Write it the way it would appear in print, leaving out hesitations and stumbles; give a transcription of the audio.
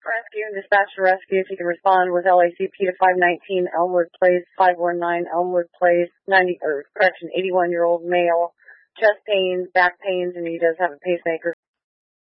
Rescue, dispatch to rescue if you can respond with LACP to 519 Elmwood Place, 519 Elmwood Place, 81-year-old male, chest pains, back pains, and he does have a pacemaker.